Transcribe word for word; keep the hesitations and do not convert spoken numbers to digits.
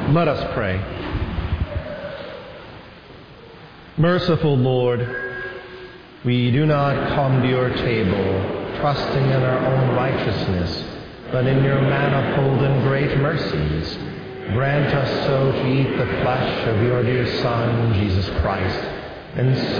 Let us pray. Merciful Lord, we do not come to your table trusting in our own righteousness, but in your manifold and great mercies. Grant us so to eat the flesh of your dear Son, Jesus Christ, and so